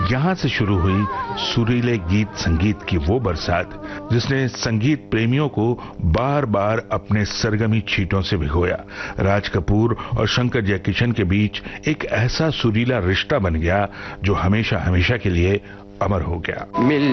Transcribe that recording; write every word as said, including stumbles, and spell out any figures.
यहाँ से शुरू हुई सुरीले गीत संगीत की वो बरसात जिसने संगीत प्रेमियों को बार बार अपने सरगमी छींटों से भिगोया। राज कपूर और शंकर जयकिशन के बीच एक ऐसा सुरीला रिश्ता बन गया जो हमेशा हमेशा के लिए अमर हो गया। मिल